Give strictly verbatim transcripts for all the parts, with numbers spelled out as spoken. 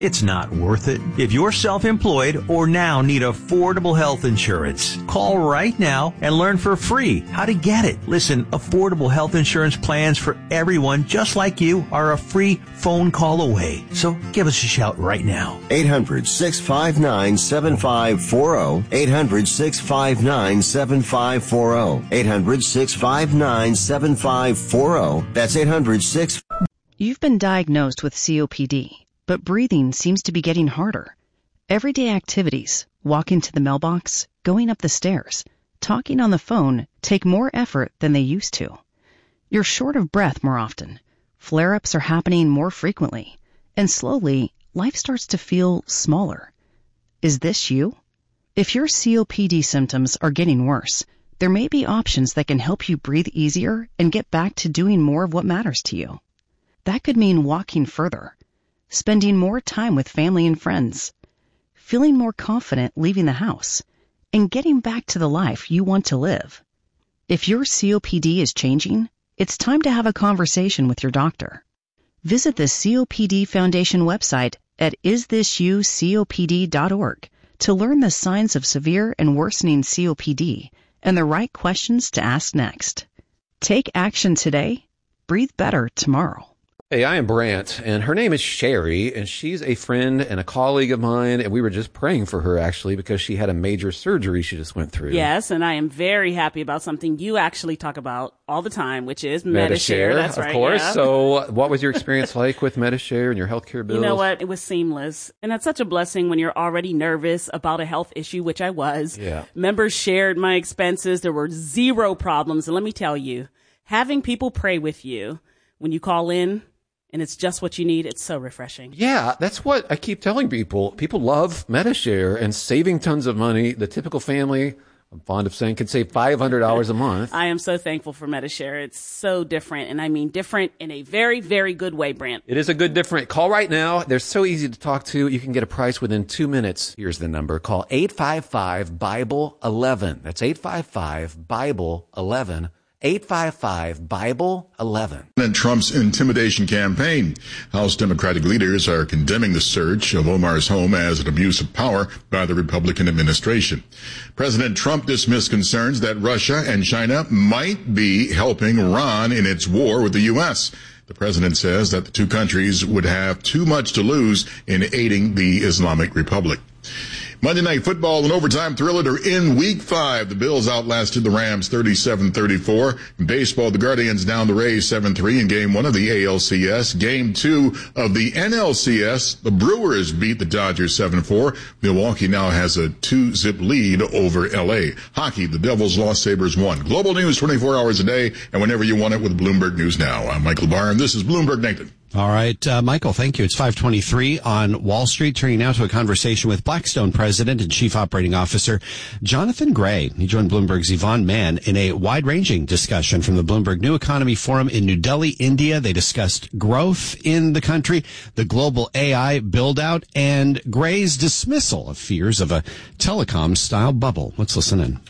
It's not worth it. If you're self-employed or now need affordable health insurance, call right now and learn for free how to get it. Listen, affordable health insurance plans for everyone just like you are a free phone call away. So give us a shout right now. eight hundred, six five nine, seven five four zero. eight hundred, six five nine, seven five four zero. eight hundred, six five nine, seven five four zero. That's eight hundred, six. You've been diagnosed with C O P D. But breathing seems to be getting harder. Everyday activities, walking to the mailbox, going up the stairs, talking on the phone take more effort than they used to. You're short of breath more often. Flare-ups are happening more frequently. And slowly, life starts to feel smaller. Is this you? If your C O P D symptoms are getting worse, there may be options that can help you breathe easier and get back to doing more of what matters to you. That could mean walking further, spending more time with family and friends, feeling more confident leaving the house, and getting back to the life you want to live. If your C O P D is changing, it's time to have a conversation with your doctor. Visit the C O P D Foundation website at is this you C O P D dot org to learn the signs of severe and worsening C O P D and the right questions to ask next. Take action today. Breathe better tomorrow. Hey, I am Brant, and her name is Sherry, and she's a friend and a colleague of mine, and we were just praying for her, actually, because she had a major surgery she just went through. Yes, and I am very happy about something you actually talk about all the time, which is Medi-Share. That's of right, course. yeah. So what was your experience like with Medi-Share and your healthcare bills? You know what? It was seamless. And that's such a blessing when you're already nervous about a health issue, which I was. Yeah. Members shared my expenses. There were zero problems. And let me tell you, having people pray with you when you call in, and it's just what you need, it's so refreshing. Yeah, that's what I keep telling people. People love Medi-Share and saving tons of money. The typical family, I'm fond of saying, can save five hundred dollars a month. I am so thankful for Medi-Share. It's so different, and I mean different in a very, very good way, Brant. It is a good different. Call right now. They're so easy to talk to. You can get a price within two minutes. Here's the number. Call eight five five, Bible eleven. That's eight five five, Bible eleven. eight five five, Bible eleven. And Trump's intimidation campaign. House Democratic leaders are condemning the search of Omar's home as an abuse of power by the Republican administration. President Trump dismissed concerns that Russia and China might be helping Iran in its war with the U S. The president says that the two countries would have too much to lose in aiding the Islamic Republic. Monday Night Football and overtime thriller are in week five. The Bills outlasted the Rams thirty-seven thirty-four. In baseball, the Guardians down the Rays seven three in game one of the A L C S. Game two of the N L C S, the Brewers beat the Dodgers seven four. Milwaukee now has a two-zip lead over L A. Hockey, the Devils lost, Sabres won. Global news twenty-four hours a day and whenever you want it with Bloomberg News Now. I'm Michael Barr, and this is Bloomberg Nathan. All right, uh, Michael, thank you. It's five twenty-three on Wall Street. Turning now to a conversation with Blackstone President and Chief Operating Officer Jonathan Gray. He joined Bloomberg's Yvonne Mann in a wide-ranging discussion from the Bloomberg New Economy Forum in New Delhi, India. They discussed growth in the country, the global A I build-out, and Gray's dismissal of fears of a telecom-style bubble. Let's listen in.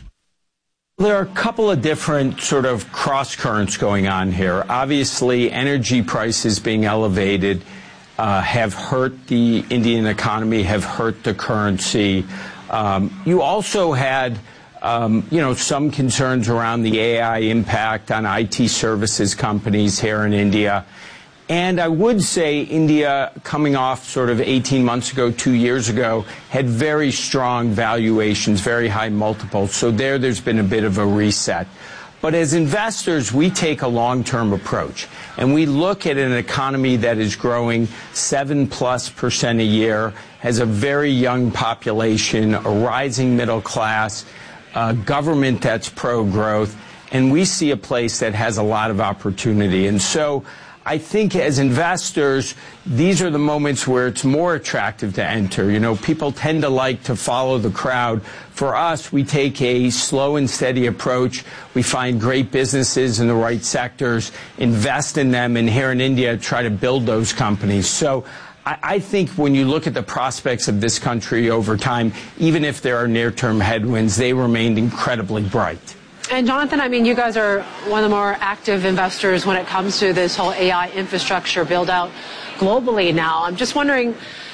There are a couple of different sort of cross currents going on here. Obviously, energy prices being elevated uh, have hurt the Indian economy, have hurt the currency. Um, you also had, um, you know, some concerns around the A I impact on I T services companies here in India. And I would say India, coming off sort of eighteen months ago, two years ago, had very strong valuations, very high multiples. So there, there's been a bit of a reset. But as investors, we take a long-term approach. And we look at an economy that is growing seven plus percent a year, has a very young population, a rising middle class, a government that's pro-growth. And we see a place that has a lot of opportunity. And so I think as investors, these are the moments where it's more attractive to enter. You know, people tend to like to follow the crowd. For us, we take a slow and steady approach. We find great businesses in the right sectors, invest in them, and here in India, try to build those companies. So I, I think when you look at the prospects of this country over time, even if there are near-term headwinds, they remain incredibly bright. And Jonathan, I mean, you guys are one of the more active investors when it comes to this whole A I infrastructure build out globally now. I'm just wondering,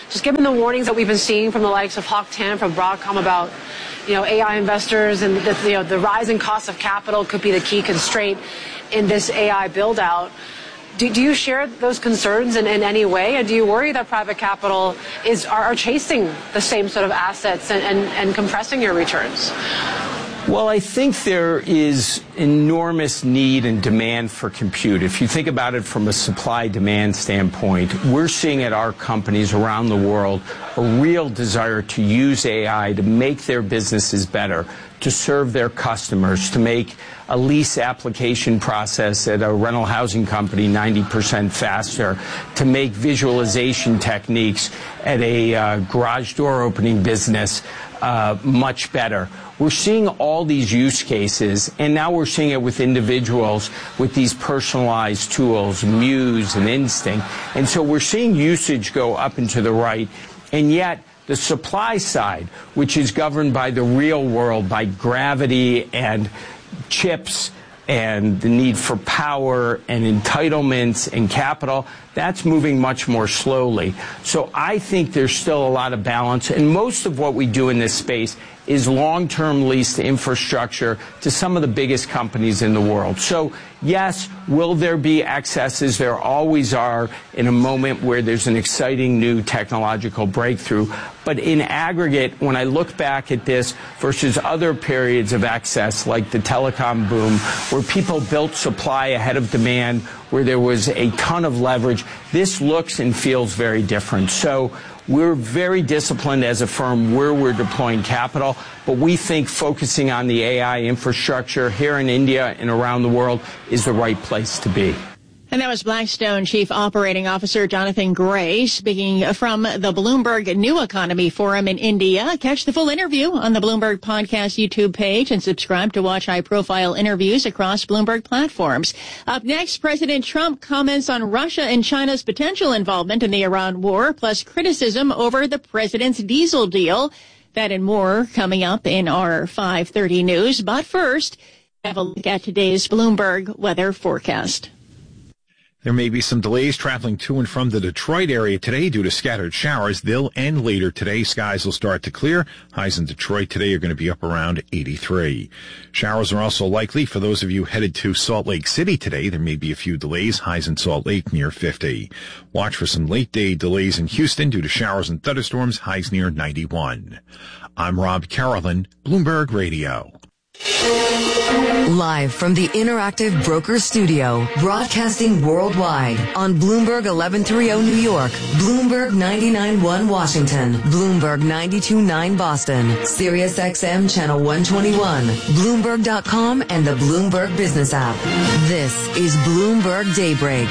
just given the warnings that we've been seeing from the likes of Hock Tan, from Broadcom about, you know, A I investors and the, you know, the rising cost of capital could be the key constraint in this A I build out. Do, do you share those concerns in, in any way? And do you worry that private capital is are, are chasing the same sort of assets and, and, and compressing your returns? Well, I think there is enormous need and demand for compute. If you think about it from a supply-demand standpoint, we're seeing at our companies around the world a real desire to use A I to make their businesses better, to serve their customers, to make a lease application process at a rental housing company ninety percent faster, to make visualization techniques at a uh, garage door opening business uh, much better. We're seeing all these use cases, and now we're seeing it with individuals with these personalized tools, Muse and Instinct. And so we're seeing usage go up and to the right, and yet the supply side, which is governed by the real world, by gravity and chips and the need for power and entitlements and capital, that's moving much more slowly. So I think there's still a lot of balance, and most of what we do in this space is long-term leased infrastructure to some of the biggest companies in the world. So, yes, will there be excesses? There always are in a moment where there's an exciting new technological breakthrough. But in aggregate, when I look back at this versus other periods of excess, like the telecom boom, where people built supply ahead of demand, where there was a ton of leverage, this looks and feels very different. So we're very disciplined as a firm where we're deploying capital, but we think focusing on the A I infrastructure here in India and around the world is the right place to be. And that was Blackstone Chief Operating Officer Jonathan Gray speaking from the Bloomberg New Economy Forum in India. Catch the full interview on the Bloomberg Podcast YouTube page and subscribe to watch high-profile interviews across Bloomberg platforms. Up next, President Trump comments on Russia and China's potential involvement in the Iran war, plus criticism over the president's diesel deal. That and more coming up in our five thirty news. But first, have a look at today's Bloomberg weather forecast. There may be some delays traveling to and from the Detroit area today due to scattered showers. They'll end later today. Skies will start to clear. Highs in Detroit today are going to be up around eighty-three. Showers are also likely for those of you headed to Salt Lake City today. There may be a few delays. Highs in Salt Lake near fifty. Watch for some late day delays in Houston due to showers and thunderstorms. Highs near ninety-one. I'm Rob Carolyn, Bloomberg Radio. Live from the Interactive Broker Studio, broadcasting worldwide on Bloomberg eleven thirty New York, Bloomberg ninety-nine point one Washington, Bloomberg ninety-two point nine Boston, Sirius X M Channel one twenty-one, Bloomberg dot com, and the Bloomberg Business app. This is Bloomberg Daybreak.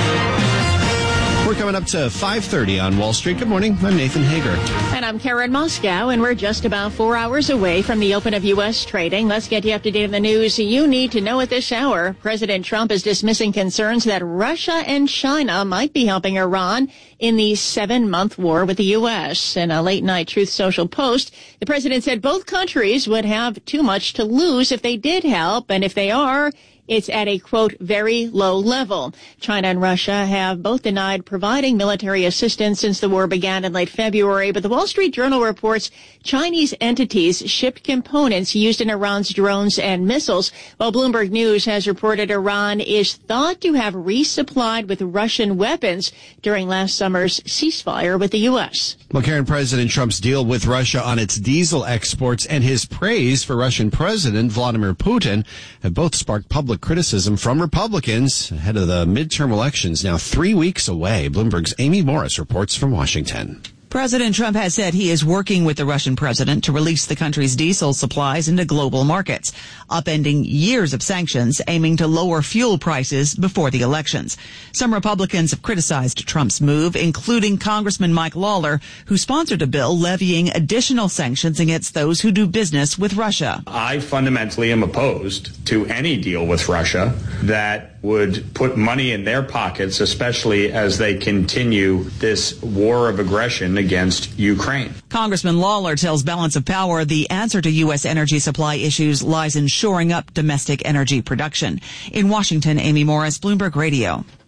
We're coming up to five thirty on Wall Street. Good morning. I'm Nathan Hager. And I'm Karen Moscow, and we're just about four hours away from the open of U S trading. Let's get you up to date on the news you need to know at this hour. President Trump is dismissing concerns that Russia and China might be helping Iran in the seven-month war with the U S. In a late-night Truth Social post, the president said both countries would have too much to lose if they did help, and if they are, it's at a, quote, very low level. China and Russia have both denied providing military assistance since the war began in late February, but the Wall Street Journal reports Chinese entities shipped components used in Iran's drones and missiles, while Bloomberg News has reported Iran is thought to have resupplied with Russian weapons during last summer's ceasefire with the U S. Well, Karen, President Trump's deal with Russia on its diesel exports and his praise for Russian President Vladimir Putin have both sparked public criticism from Republicans ahead of the midterm elections now three weeks away. Bloomberg's Amy Morris reports from Washington. President Trump has said he is working with the Russian president to release the country's diesel supplies into global markets, upending years of sanctions aiming to lower fuel prices before the elections. Some Republicans have criticized Trump's move, including Congressman Mike Lawler, who sponsored a bill levying additional sanctions against those who do business with Russia. I fundamentally am opposed to any deal with Russia that would put money in their pockets, especially as they continue this war of aggression against Ukraine. Congressman Lawler tells Balance of Power the answer to U S energy supply issues lies in shoring up domestic energy production. In Washington, Amy Morris, Bloomberg Radio.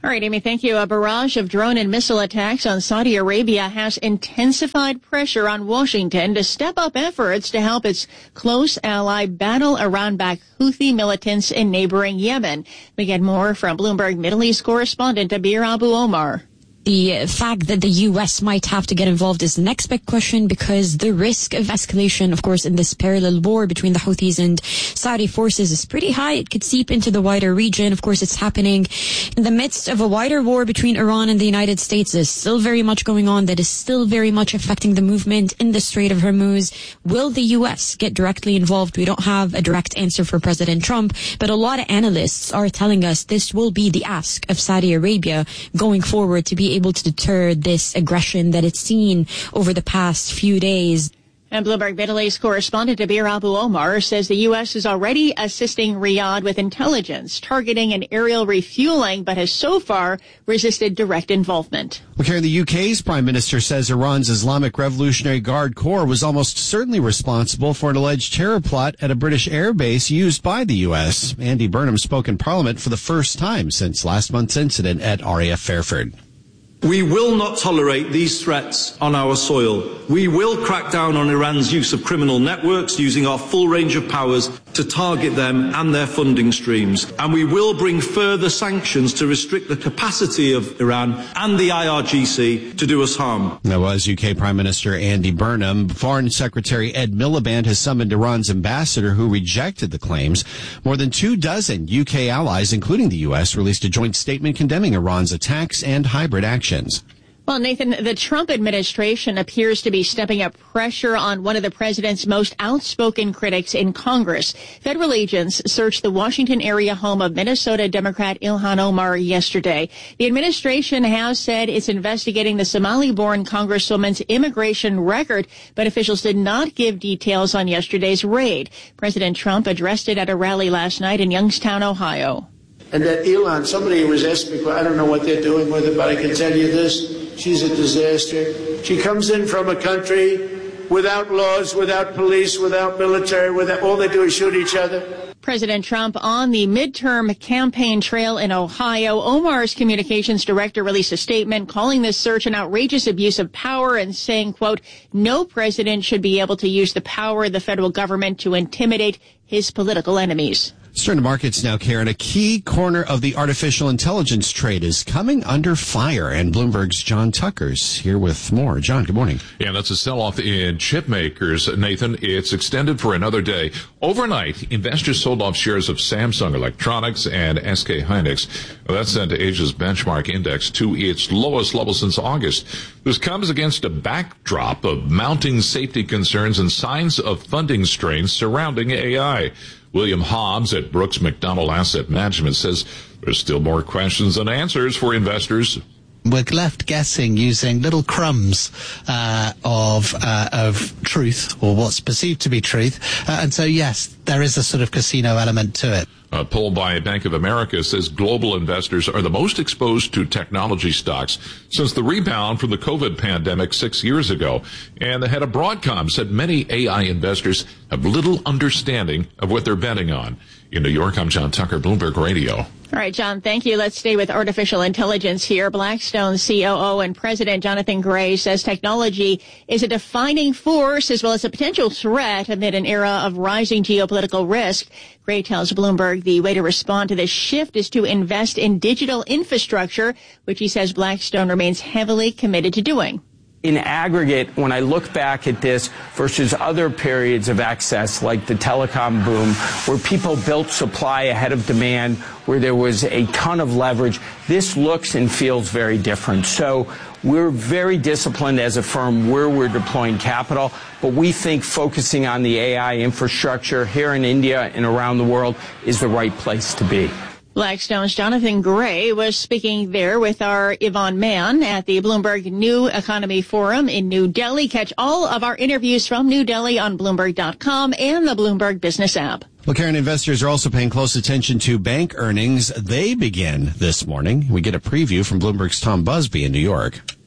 All right, Amy, thank you. A barrage of drone and missile attacks on Saudi Arabia has intensified pressure on Washington to step up efforts to help its close ally battle Iran-backed Houthi militants in neighboring Yemen. We get more from Bloomberg Middle East correspondent Abir Abu Omar. The fact that the U S might have to get involved is the next big question, because the risk of escalation, of course, in this parallel war between the Houthis and Saudi forces is pretty high. It could seep into the wider region. Of course, it's happening in the midst of a wider war between Iran and the United States. There's still very much going on that is still very much affecting the movement in the Strait of Hormuz. Will the U S get directly involved? We don't have a direct answer for President Trump, but a lot of analysts are telling us this will be the ask of Saudi Arabia going forward to be able to deter this aggression that it's seen over the past few days. And Bloomberg Middle East correspondent Abir Abu Omar says the U S is already assisting Riyadh with intelligence, targeting and aerial refueling, but has so far resisted direct involvement. Well, Karen, the U K's Prime Minister says Iran's Islamic Revolutionary Guard Corps was almost certainly responsible for an alleged terror plot at a British air base used by the U S. Andy Burnham spoke in Parliament for the first time since last month's incident at R A F Fairford. We will not tolerate these threats on our soil. We will crack down on Iran's use of criminal networks, using our full range of powers to target them and their funding streams. And we will bring further sanctions to restrict the capacity of Iran and the I R G C to do us harm. That was U K Prime Minister Andy Burnham. Foreign Secretary Ed Miliband has summoned Iran's ambassador, who rejected the claims. More than two dozen U K allies, including the U S, released a joint statement condemning Iran's attacks and hybrid actions. Well, Nathan, the Trump administration appears to be stepping up pressure on one of the president's most outspoken critics in Congress. Federal agents searched the Washington area home of Minnesota Democrat Ilhan Omar yesterday. The administration has said it's investigating the Somali-born Congresswoman's immigration record, but officials did not give details on yesterday's raid. President Trump addressed it at a rally last night in Youngstown, Ohio. And that Ilhan, somebody was asking me, I don't know what they're doing with her, but I can tell you this. She's a disaster. She comes in from a country without laws, without police, without military, without, all they do is shoot each other. President Trump on the midterm campaign trail in Ohio. Omar's communications director released a statement calling this search an outrageous abuse of power and saying, quote, no president should be able to use the power of the federal government to intimidate his political enemies. Let's turn to markets now, Karen. A key corner of the artificial intelligence trade is coming under fire, and Bloomberg's John Tucker's here with more. John, good morning. Yeah, that's a sell-off in chip makers, Nathan. It's extended for another day. Overnight, investors sold off shares of Samsung Electronics and S K Hynix. That sent Asia's benchmark index to its lowest level since August. This comes against a backdrop of mounting safety concerns and signs of funding strains surrounding A I. William Hobbs at Brooks McDonald Asset Management says there's still more questions than answers for investors. We're left guessing using little crumbs uh, of uh, of truth, or what's perceived to be truth. Uh, and so, yes, there is a sort of casino element to it. A poll by Bank of America says global investors are the most exposed to technology stocks since the rebound from the COVID pandemic six years ago. And the head of Broadcom said many A I investors have little understanding of what they're betting on. In New York, I'm John Tucker, Bloomberg Radio. All right, John, thank you. Let's stay with artificial intelligence here. Blackstone C O O and President Jonathan Gray says technology is a defining force as well as a potential threat amid an era of rising geopolitical risk. Gray tells Bloomberg the way to respond to this shift is to invest in digital infrastructure, which he says Blackstone remains heavily committed to doing. In aggregate, when I look back at this versus other periods of excess, like the telecom boom, where people built supply ahead of demand, where there was a ton of leverage, this looks and feels very different. So we're very disciplined as a firm where we're deploying capital, but we think focusing on the A I infrastructure here in India and around the world is the right place to be. Blackstone's Jonathan Gray was speaking there with our Yvonne Mann at the Bloomberg New Economy Forum in New Delhi. Catch all of our interviews from New Delhi on Bloomberg dot com and the Bloomberg Business app. Well, Karen, investors are also paying close attention to bank earnings. They begin this morning. We get a preview from Bloomberg's Tom Busby in New York.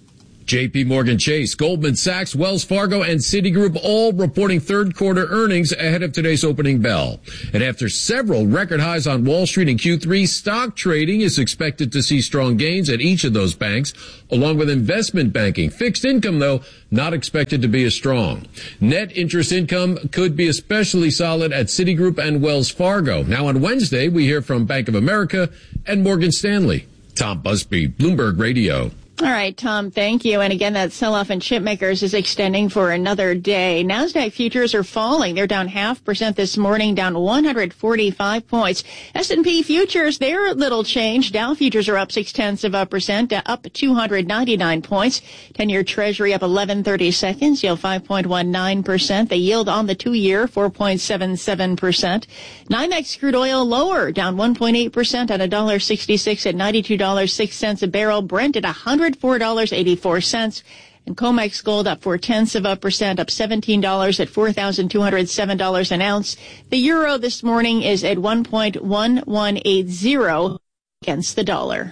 J P Morgan Chase, Goldman Sachs, Wells Fargo, and Citigroup all reporting third quarter earnings ahead of today's opening bell. And after several record highs on Wall Street in Q three, stock trading is expected to see strong gains at each of those banks, along with investment banking. Fixed income, though, not expected to be as strong. Net interest income could be especially solid at Citigroup and Wells Fargo. Now on Wednesday, we hear from Bank of America and Morgan Stanley. Tom Busby, Bloomberg Radio. All right, Tom, thank you. And again, that sell-off in chip makers is extending for another day. NASDAQ futures are falling. They're down half percent this morning, down one hundred forty-five points. S and P futures, they're a little change. Dow futures are up six-tenths of a percent, up two hundred ninety-nine points. ten-year Treasury up eleven thirty-seconds, yield five point one nine percent. The yield on the two-year, four point seven seven percent. NYMEX crude oil lower, down one point eight percent at one dollar sixty-six at ninety-two dollars and six cents a barrel. Brent at one hundred four dollars and eighty-four cents. And COMEX gold up four-tenths of a percent, up seventeen dollars at four thousand two hundred seven dollars an ounce. The euro this morning is at one point one one eight zero against the dollar.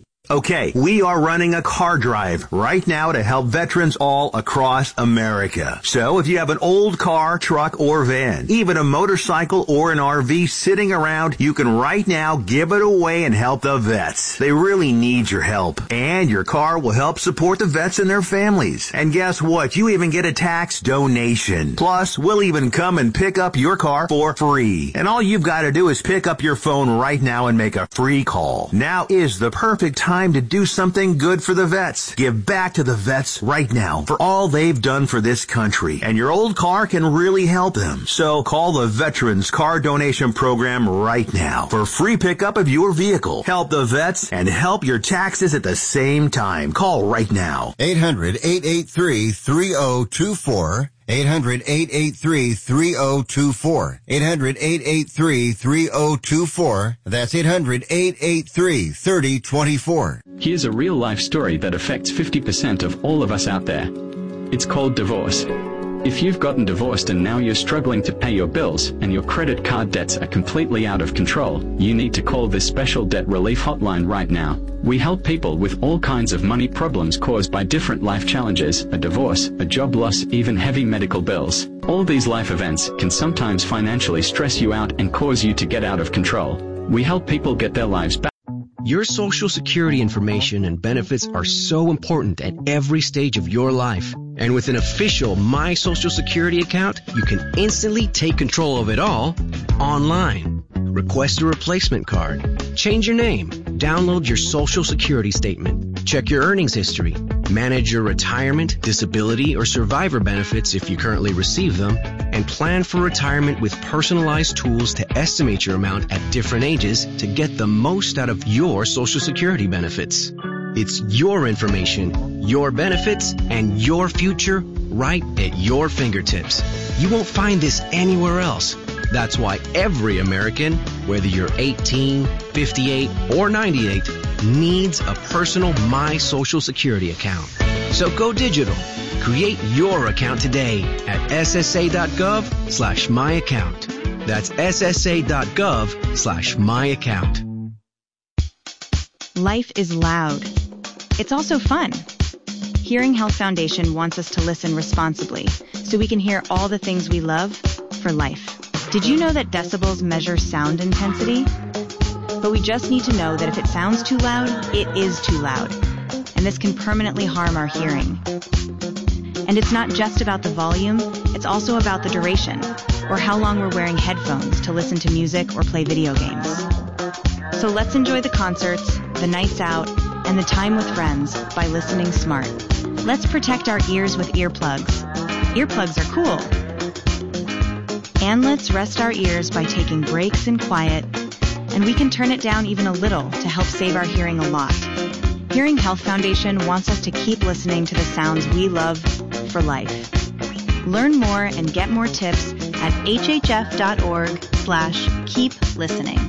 Okay, we are running a car drive right now to help veterans all across America. So if you have an old car, truck, or van, even a motorcycle or an R V sitting around, you can right now give it away and help the vets. They really need your help. And your car will help support the vets and their families. And guess what? You even get a tax donation. Plus, we'll even come and pick up your car for free. And all you've got to do is pick up your phone right now and make a free call. Now is the perfect time to do something good for the vets. Give back to the vets right now for all they've done for this country. And your old car can really help them. So call the Veterans Car Donation Program right now for free pickup of your vehicle. Help the vets and help your taxes at the same time. Call right now. eight hundred, eight eight three, three oh two four. eight hundred, eight eight three, three oh two four. eight hundred, eight eight three, three oh two four. That's eight hundred, eight eight three, three oh two four. Here's a real-life story that affects fifty percent of all of us out there. It's called divorce. If you've gotten divorced and now you're struggling to pay your bills and your credit card debts are completely out of control, you need to call this special debt relief hotline right now. We help people with all kinds of money problems caused by different life challenges, a divorce, a job loss, even heavy medical bills. All these life events can sometimes financially stress you out and cause you to get out of control. We help people get their lives back. Your Social Security information and benefits are so important at every stage of your life. And with an official My Social Security account, you can instantly take control of it all online. Request a replacement card, change your name, download your Social Security statement, check your earnings history, manage your retirement, disability, or survivor benefits if you currently receive them, and plan for retirement with personalized tools to estimate your amount at different ages to get the most out of your Social Security benefits. It's your information, your benefits, and your future right at your fingertips. You won't find this anywhere else. That's why every American, whether you're eighteen, fifty-eight, or ninety-eight, needs a personal My Social Security account. So go digital. Create your account today at ssa.gov slash my account. That's ssa.gov slash my account. Life is loud. It's also fun. Hearing Health Foundation wants us to listen responsibly so we can hear all the things we love for life. Did you know that decibels measure sound intensity? But we just need to know that if it sounds too loud, it is too loud. And this can permanently harm our hearing. And it's not just about the volume, it's also about the duration, or how long we're wearing headphones to listen to music or play video games. So let's enjoy the concerts, the nights out, and the time with friends by listening smart. Let's protect our ears with earplugs. Earplugs are cool. And let's rest our ears by taking breaks in quiet, and we can turn it down even a little to help save our hearing a lot. Hearing Health Foundation wants us to keep listening to the sounds we love for life. Learn more and get more tips at hhf.org slash keep listening.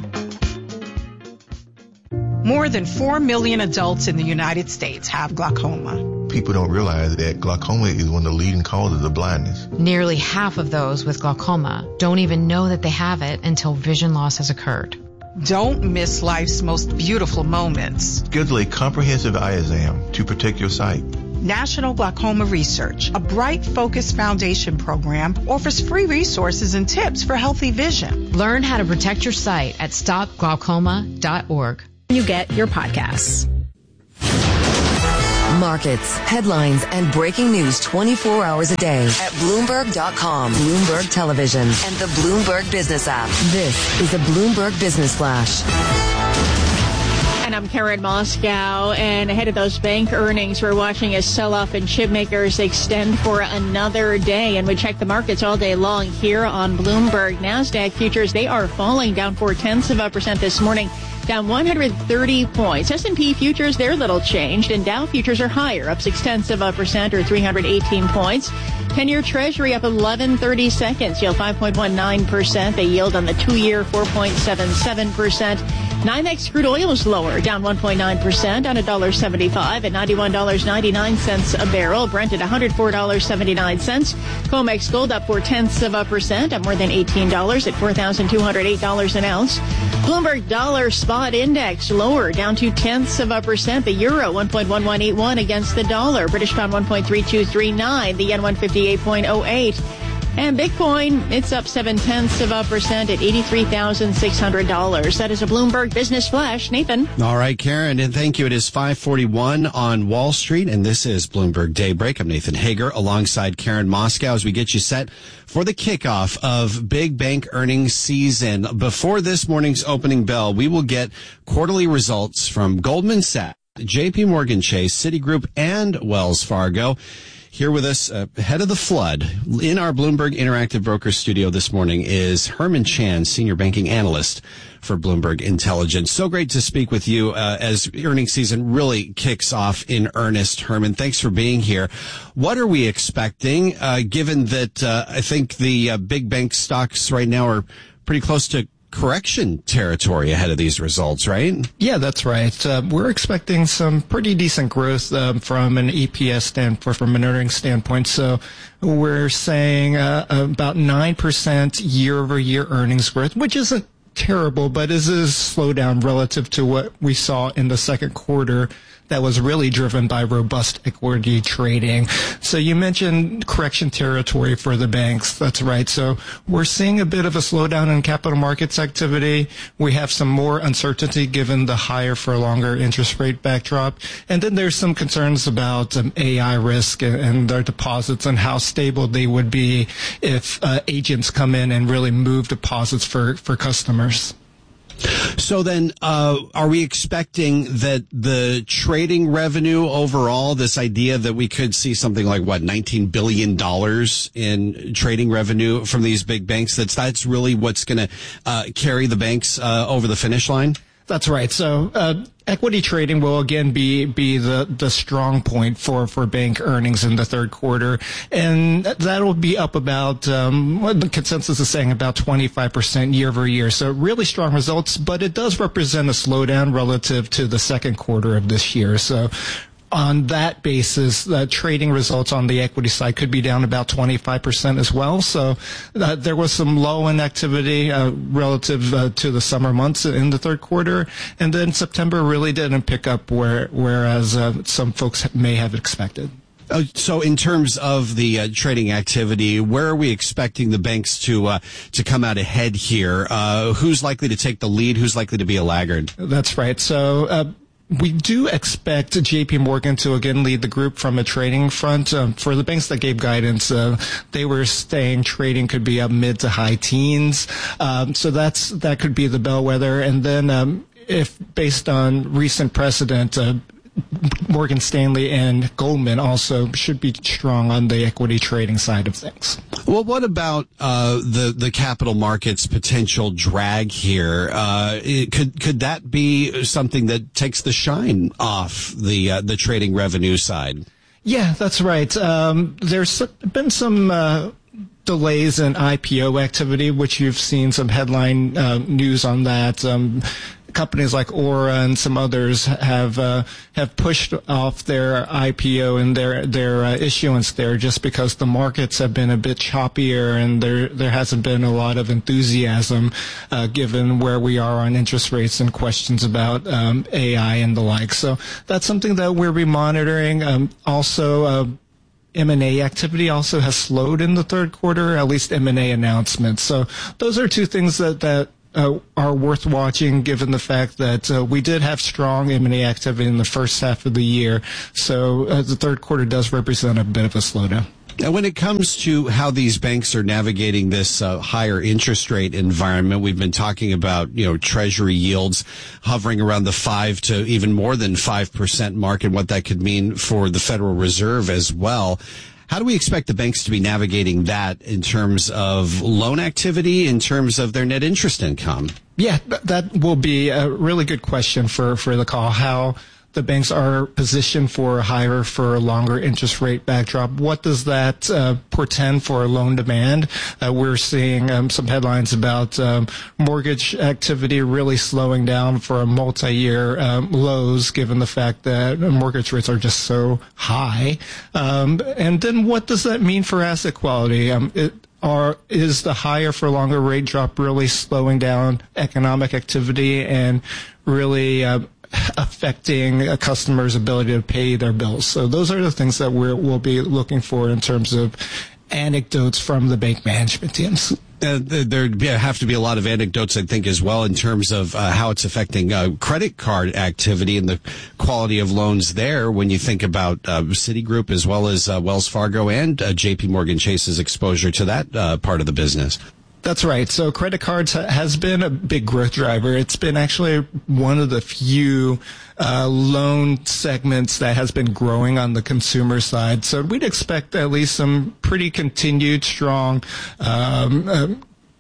More than four million adults in the United States have glaucoma. People don't realize that glaucoma is one of the leading causes of blindness. Nearly half of those with glaucoma don't even know that they have it until vision loss has occurred. Don't miss life's most beautiful moments. Schedule a comprehensive eye exam to protect your sight. National Glaucoma Research, a Bright Focus Foundation program, offers free resources and tips for healthy vision. Learn how to protect your sight at stop glaucoma dot org. You get your podcasts. Markets, headlines, and breaking news twenty-four hours a day at Bloomberg dot com, Bloomberg Television, and the Bloomberg Business app. This is a Bloomberg Business Flash. And I'm Karen Moscow, and ahead of those bank earnings, we're watching a sell-off in chip makers extend for another day. And we check the markets all day long here on Bloomberg. NASDAQ futures, they are falling, down four-tenths of a percent this morning, down one hundred thirty points. S and P futures, they're little changed, and Dow futures are higher, up six-tenths of a percent or three hundred eighteen points. ten-year Treasury up eleven thirty seconds, yield five point one nine percent. The yield on the two-year four point seven seven percent. NYMEX crude oil is lower, down one point nine percent on one dollar seventy-five at ninety-one dollars and ninety-nine cents a barrel. Brent at one hundred four dollars and seventy-nine cents. COMEX gold up four-tenths of a percent at more than eighteen dollars at four thousand two hundred eight dollars an ounce. Bloomberg dollar spot index lower, down two-tenths of a percent. The euro one point one one eight one against the dollar. British pound one point three two three nine. The yen one fifty-eight point oh eight. And Bitcoin, it's up seven-tenths of a percent at eighty-three thousand six hundred dollars. That is a Bloomberg Business Flash. Nathan. All right, Karen, and thank you. It is five forty-one on Wall Street, and this is Bloomberg Daybreak. I'm Nathan Hager alongside Karen Moscow as we get you set for the kickoff of big bank earnings season. Before this morning's opening bell, we will get quarterly results from Goldman Sachs, J P Morgan Chase, Citigroup, and Wells Fargo. Here with us, uh, ahead of the flood, in our Bloomberg Interactive Brokers studio this morning is Herman Chan, Senior Banking Analyst for Bloomberg Intelligence. So great to speak with you uh, as earnings season really kicks off in earnest. Herman, thanks for being here. What are we expecting, uh, given that uh, I think the uh, big bank stocks right now are pretty close to correction territory ahead of these results, right? Yeah, that's right. Uh, we're expecting some pretty decent growth um, from an E P S standpoint, from an earnings standpoint. So we're saying uh, about nine percent year-over-year earnings growth, which isn't terrible, but is a slowdown relative to what we saw in the second quarter that was really driven by robust equity trading. So you mentioned correction territory for the banks. That's right. So we're seeing a bit of a slowdown in capital markets activity. We have some more uncertainty given the higher for longer interest rate backdrop. And then there's some concerns about um, A I risk and, and their deposits and how stable they would be if uh, agents come in and really move deposits for, for customers. So then, uh, are we expecting that the trading revenue overall, this idea that we could see something like, what, nineteen billion dollars in trading revenue from these big banks, that's, that's really what's going to uh, carry the banks uh, over the finish line? That's right. So, uh, equity trading will again be, be the, the strong point for, for bank earnings in the third quarter. And that'll be up about, um, what the consensus is saying about twenty-five percent year over year. So really strong results, but it does represent a slowdown relative to the second quarter of this year. So, on that basis, the trading results on the equity side could be down about twenty-five percent as well. So uh, there was some low-end activity uh, relative uh, to the summer months in the third quarter. And then September really didn't pick up where, whereas uh, some folks may have expected. Uh, so in terms of the uh, trading activity, where are we expecting the banks to uh, to come out ahead here? Uh, who's likely to take the lead? Who's likely to be a laggard? That's right. So uh, we do expect J P Morgan to again lead the group from a trading front. Um, for the banks that gave guidance, uh, they were saying trading could be up mid to high teens. Um, so that's that could be the bellwether. And then um, if based on recent precedent, uh, Morgan Stanley and Goldman also should be strong on the equity trading side of things. Well, what about uh, the the capital markets potential drag here? Uh, it, could could that be something that takes the shine off the uh, the trading revenue side? Yeah, that's right. Um, there's been some uh, delays in I P O activity, which you've seen some headline uh, news on that. Um, companies like Aura and some others have uh, have pushed off their I P O and their their uh, issuance there just because the markets have been a bit choppier and there there hasn't been a lot of enthusiasm uh, given where we are on interest rates and questions about um, A I and the like. So that's something that we'll be monitoring. Um, also, uh, M and A activity also has slowed in the third quarter, at least M and A announcements. So those are two things that, that uh, are worth watching given the fact that uh, we did have strong M and A activity in the first half of the year. So uh, the third quarter does represent a bit of a slowdown. Now, when it comes to how these banks are navigating this uh, higher interest rate environment, we've been talking about, you know, treasury yields hovering around the five to even more than five percent mark and what that could mean for the Federal Reserve as well. How do we expect the banks to be navigating that in terms of loan activity, in terms of their net interest income? Yeah, that will be a really good question for, for the call. How the banks are positioned for a higher for a longer interest rate backdrop. What does that uh, portend for loan demand? Uh, we're seeing um, some headlines about um, mortgage activity really slowing down for a multi-year um, lows, given the fact that mortgage rates are just so high. Um, and then what does that mean for asset quality? Um, it, Or is the higher for longer rate drop really slowing down economic activity and really uh, affecting a customer's ability to pay their bills? So those are the things that we're, we'll be looking for in terms of anecdotes from the bank management teams. Uh, there have to be a lot of anecdotes, I think, as well, in terms of uh, how it's affecting uh, credit card activity and the quality of loans there when you think about uh, Citigroup as well as uh, Wells Fargo and uh, J P Morgan Chase's exposure to that uh, part of the business. That's right. So credit cards ha- has been a big growth driver. It's been actually one of the few uh, loan segments that has been growing on the consumer side. So we'd expect at least some pretty continued strong um, uh,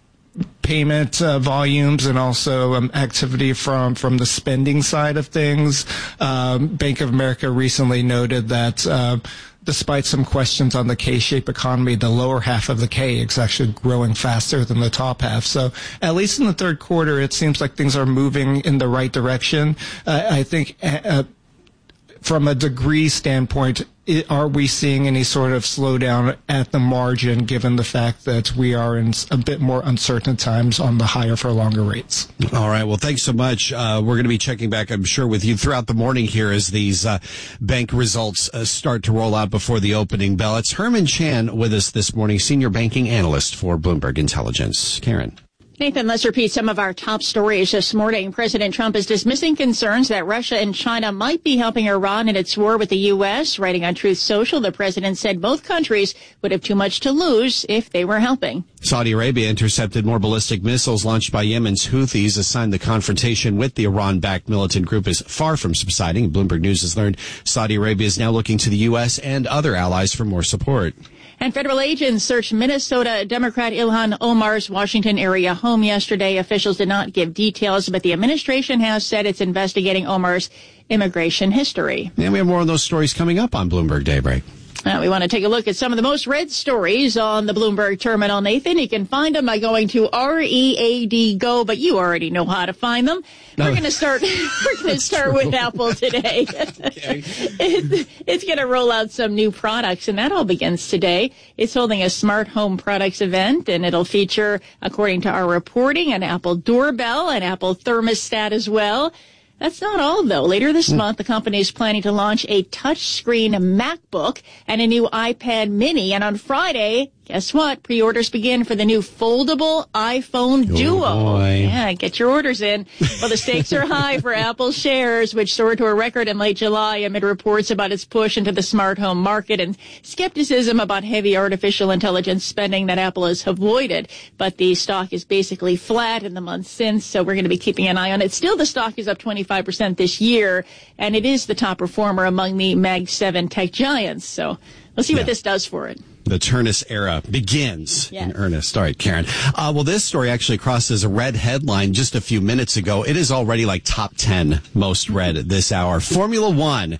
payment uh, volumes and also um, activity from, from the spending side of things. Um, Bank of America recently noted that uh, despite some questions on the K-shaped economy, the lower half of the K is actually growing faster than the top half. So at least in the third quarter, it seems like things are moving in the right direction. Uh, I think uh, from a degree standpoint, it, are we seeing any sort of slowdown at the margin, given the fact that we are in a bit more uncertain times on the higher for longer rates? All right. Well, thanks so much. Uh, we're going to be checking back, I'm sure, with you throughout the morning here as these uh, bank results uh, start to roll out before the opening bell. It's Herman Chan with us this morning, senior banking analyst for Bloomberg Intelligence. Karen. Nathan, let's repeat some of our top stories this morning. President Trump is dismissing concerns that Russia and China might be helping Iran in its war with the U S. Writing on Truth Social, the president said both countries would have too much to lose if they were helping. Saudi Arabia intercepted more ballistic missiles launched by Yemen's Houthis. A sign the confrontation with the Iran-backed militant group is far from subsiding. Bloomberg News has learned Saudi Arabia is now looking to the U S and other allies for more support. And federal agents searched Minnesota Democrat Ilhan Omar's Washington area home yesterday. Officials did not give details, but the administration has said it's investigating Omar's immigration history. And we have more on those stories coming up on Bloomberg Daybreak. Uh, we want to take a look at some of the most read stories on the Bloomberg terminal, Nathan. You can find them by going to R E A D Go, but you already know how to find them. No. We're going to start. We're going to start with Apple today. Okay. it's it's going to roll out some new products, and that all begins today. It's holding a smart home products event, and it'll feature, according to our reporting, an Apple doorbell, an Apple thermostat as well. That's not all, though. Later this month, the company is planning to launch a touchscreen MacBook and a new iPad mini. And on Friday, guess what? Pre-orders begin for the new foldable iPhone Duo. Oh boy. Yeah, get your orders in. Well, the stakes are high for Apple shares, which soared to a record in late July amid reports about its push into the smart home market and skepticism about heavy artificial intelligence spending that Apple has avoided. But the stock is basically flat in the months since, so we're going to be keeping an eye on it. Still, the stock is up twenty-five percent this year, and it is the top performer among the Mag seven tech giants. So we'll see what yeah. this does for it. The Turnus era begins yes. in earnest. All right, Karen. Uh, well, this story actually crosses a red headline just a few minutes ago. It is already like top ten most read this hour. Formula One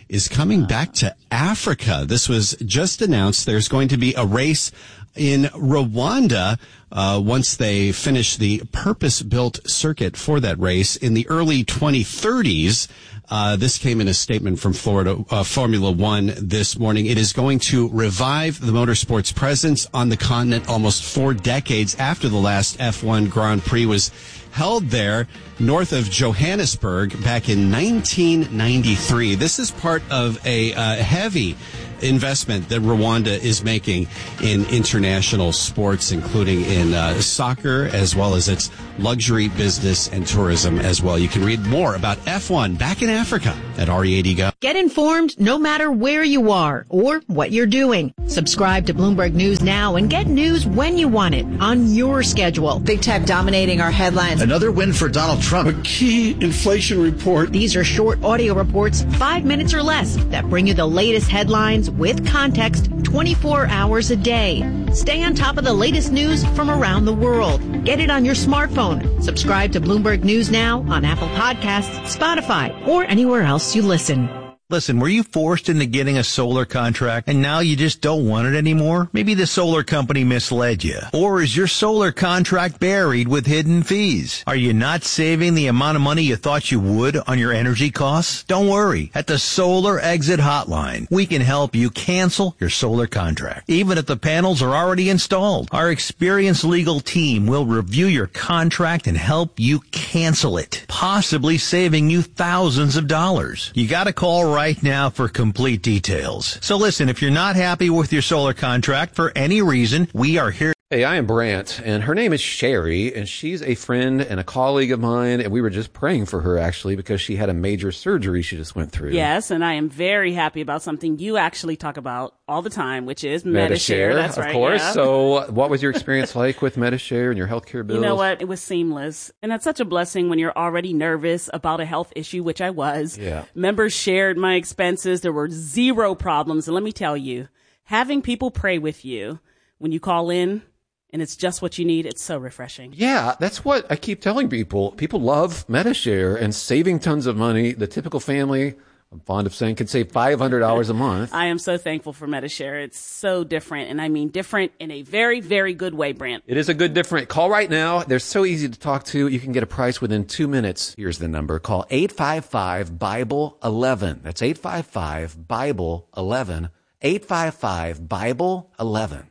is coming back to Africa. This was just announced. There's going to be a race in Rwanda uh, once they finish the purpose-built circuit for that race in the early twenty thirties. Uh, this came in a statement from Florida uh, Formula One this morning. It is going to revive the motorsport's presence on the continent almost four decades after the last F one Grand Prix was held there north of Johannesburg back in nineteen ninety-three. This is part of a uh, heavy investment that Rwanda is making in international sports, including in uh, soccer, as well as its luxury business and tourism as well. You can read more about F one back in Africa at R E eighty Go. Get informed no matter where you are or what you're doing. Subscribe to Bloomberg News now and get news when you want it on your schedule. Big tech dominating our headlines. Another win for Donald Trump. A key inflation report. These are short audio reports, five minutes or less, that bring you the latest headlines with context twenty-four hours a day. Stay on top of the latest news from around the world. Get it on your smartphone. Subscribe to Bloomberg News now on Apple Podcasts, Spotify, or anywhere else you listen. Listen, were you forced into getting a solar contract and now you just don't want it anymore? Maybe the solar company misled you. Or is your solar contract buried with hidden fees? Are you not saving the amount of money you thought you would on your energy costs? Don't worry. At the Solar Exit Hotline, we can help you cancel your solar contract, even if the panels are already installed. Our experienced legal team will review your contract and help you cancel it, possibly saving you thousands of dollars. You gotta call right right now for complete details. So listen, if you're not happy with your solar contract for any reason, we are here. Hey, I am Brant, and her name is Sherry, and she's a friend and a colleague of mine, and we were just praying for her, actually, because she had a major surgery she just went through. Yes, and I am very happy about something you actually talk about all the time, which is Medi-Share. Medi-Share. That's of right, course. yeah. So what was your experience like with Medi-Share and your healthcare bills? You know what? It was seamless. And that's such a blessing when you're already nervous about a health issue, which I was. Yeah. Members shared my expenses. There were zero problems. And let me tell you, having people pray with you when you call in, and it's just what you need, it's so refreshing. Yeah, that's what I keep telling people. People love Medi-Share and saving tons of money. The typical family, I'm fond of saying, can save five hundred dollars a month. I am so thankful for Medi-Share. It's so different, and I mean different in a very, very good way, Brant. It is a good different. Call right now. They're so easy to talk to. You can get a price within two minutes. Here's the number. Call eight five five, Bible eleven. That's eight five five, Bible eleven. eight five five, Bible eleven.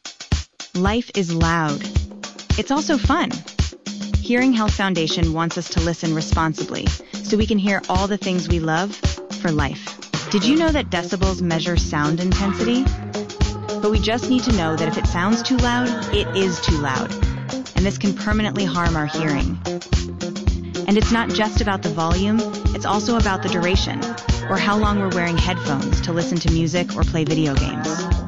Life is loud. It's also fun. Hearing Health Foundation wants us to listen responsibly so we can hear all the things we love for life. Did you know that decibels measure sound intensity? But we just need to know that if it sounds too loud, it is too loud. And this can permanently harm our hearing. And it's not just about the volume, it's also about the duration, or how long we're wearing headphones to listen to music or play video games.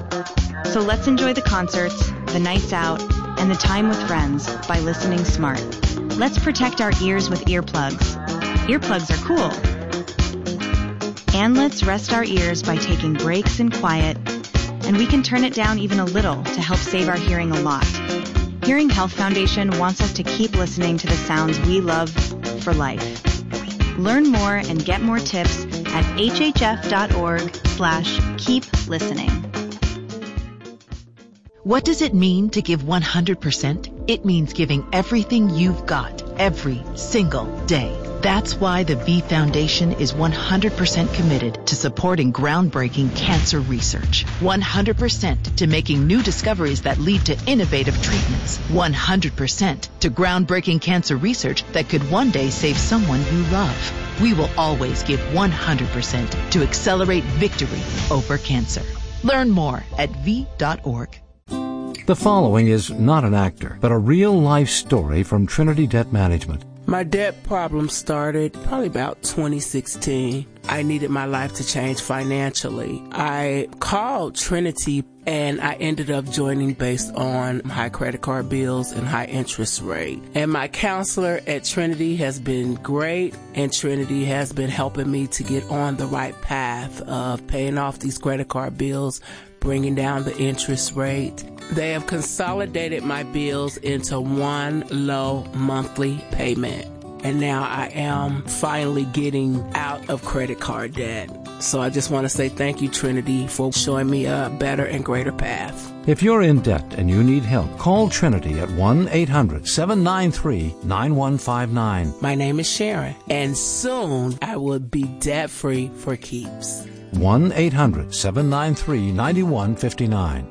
So let's enjoy the concerts, the nights out, and the time with friends by listening smart. Let's protect our ears with earplugs. Earplugs are cool. And let's rest our ears by taking breaks in quiet, and we can turn it down even a little to help save our hearing a lot. Hearing Health Foundation wants us to keep listening to the sounds we love for life. Learn more and get more tips at hhf.org slash keep listening. What does it mean to give one hundred percent? It means giving everything you've got every single day. That's why the V Foundation is one hundred percent committed to supporting groundbreaking cancer research. one hundred percent to making new discoveries that lead to innovative treatments. one hundred percent to groundbreaking cancer research that could one day save someone you love. We will always give one hundred percent to accelerate victory over cancer. Learn more at v dot org. The following is not an actor, but a real-life story from Trinity Debt Management. My debt problem started probably about twenty sixteen. I needed my life to change financially. I called Trinity and I ended up joining based on high credit card bills and high interest rate. And my counselor at Trinity has been great, and Trinity has been helping me to get on the right path of paying off these credit card bills, bringing down the interest rate. They have consolidated my bills into one low monthly payment. And now I am finally getting out of credit card debt. So I just want to say thank you, Trinity, for showing me a better and greater path. If you're in debt and you need help, call Trinity at one eight hundred seven nine three nine one five nine. My name is Sharon, and soon I will be debt-free for keeps. one eight hundred seven nine three nine one five nine.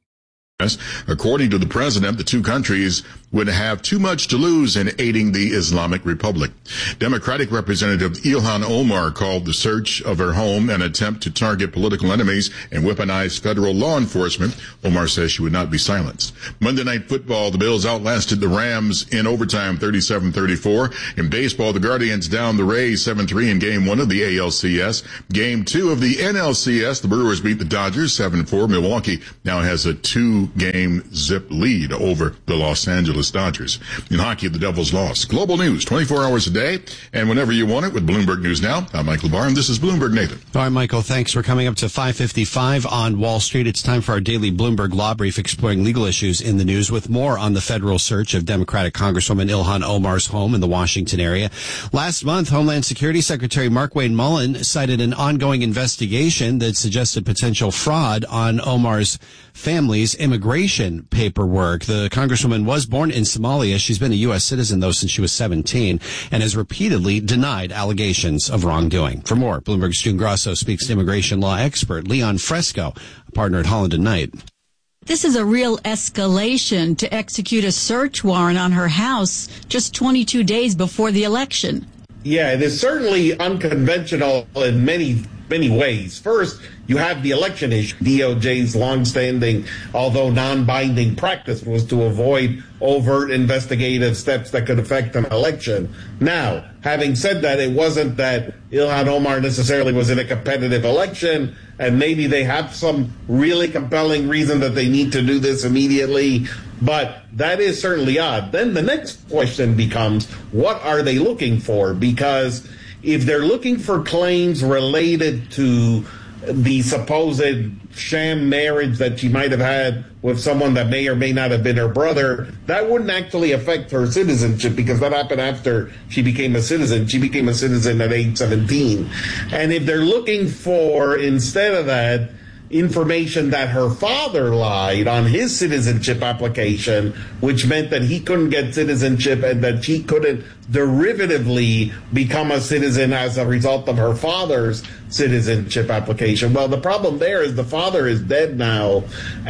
According to the president, the two countries would have too much to lose in aiding the Islamic Republic. Democratic Representative Ilhan Omar called the search of her home an attempt to target political enemies and weaponize federal law enforcement. Omar says she would not be silenced. Monday Night Football, the Bills outlasted the Rams in overtime thirty-seven thirty-four. In baseball, the Guardians downed the Rays seven three in game one of the A L C S. Game two of the N L C S, the Brewers beat the Dodgers seven four. Milwaukee now has a two-game zip lead over the Los Angeles Dodgers. In hockey, the Devils lost. Global news, twenty-four hours a day, and whenever you want it with Bloomberg News Now. I'm Michael Barr, and this is Bloomberg Nathan. All right, Michael, thanks. We're coming up to five fifty-five on Wall Street. It's time for our daily Bloomberg Law Brief exploring legal issues in the news with more on the federal search of Democratic Congresswoman Ilhan Omar's home in the Washington area. Last month, Homeland Security Secretary Markwayne Mullin cited an ongoing investigation that suggested potential fraud on Omar's family's immigration paperwork. The Congresswoman was born in Somalia. She's been a U S citizen, though, since she was seventeen and has repeatedly denied allegations of wrongdoing. For more, Bloomberg's June Grosso speaks to immigration law expert Leon Fresco, a partner at Holland and Knight. This is a real escalation to execute a search warrant on her house just twenty-two days before the election. Yeah, it is certainly unconventional in many, many ways. First, you have the election issue. D O J's longstanding, although non-binding practice was to avoid overt investigative steps that could affect an election. Now, having said that, it wasn't that Ilhan Omar necessarily was in a competitive election, and maybe they have some really compelling reason that they need to do this immediately, but that is certainly odd. Then the next question becomes, what are they looking for? Because if they're looking for claims related to the supposed sham marriage that she might have had with someone that may or may not have been her brother, that wouldn't actually affect her citizenship because that happened after she became a citizen. She became a citizen at age seventeen. And if they're looking for, instead of that, information that her father lied on his citizenship application, which meant that he couldn't get citizenship and that she couldn't derivatively become a citizen as a result of her father's citizenship application. Well, the problem there is the father is dead now,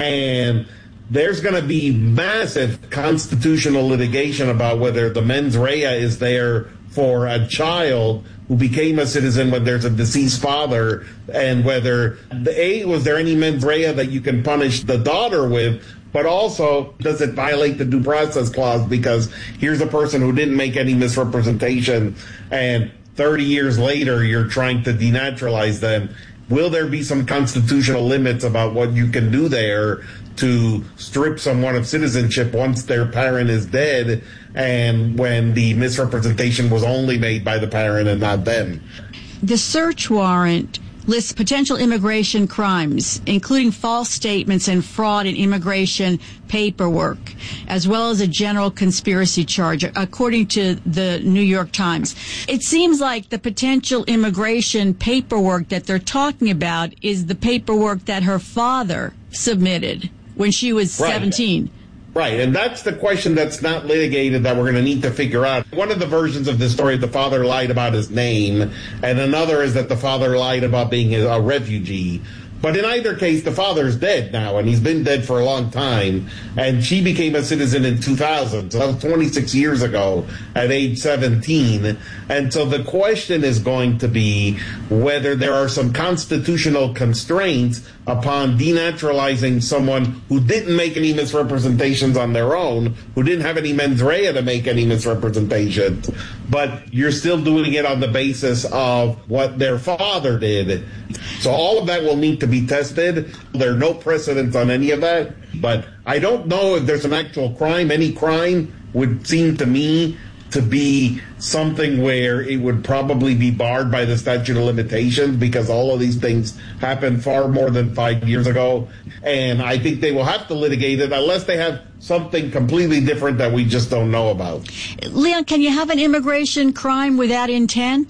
and there's going to be massive constitutional litigation about whether the mens rea is there for a child who became a citizen when there's a deceased father, and whether, the A, was there any mens rea that you can punish the daughter with, but also, does it violate the due process clause? Because here's a person who didn't make any misrepresentation, and thirty years later, you're trying to denaturalize them. Will there be some constitutional limits about what you can do there to strip someone of citizenship once their parent is dead, and when the misrepresentation was only made by the parent and not them? The search warrant lists potential immigration crimes, including false statements and fraud in immigration paperwork, as well as a general conspiracy charge, according to the New York Times. It seems like the potential immigration paperwork that they're talking about is the paperwork that her father submitted when she was Right. seventeen. Right, and that's the question that's not litigated that we're going to need to figure out. One of the versions of this story, the father lied about his name, and another is that the father lied about being a refugee. But in either case, the father's dead now, and he's been dead for a long time, and she became a citizen in two thousand, so that was twenty-six years ago at age seventeen. And so the question is going to be whether there are some constitutional constraints upon denaturalizing someone who didn't make any misrepresentations on their own, who didn't have any mens rea to make any misrepresentations, but you're still doing it on the basis of what their father did. So all of that will need to be tested. There are no precedents on any of that, but I don't know if there's an actual crime. Any crime would seem to me to be something where it would probably be barred by the statute of limitations, because all of these things happened far more than five years ago. And I think they will have to litigate it unless they have something completely different that we just don't know about. Leon, can you have an immigration crime without intent?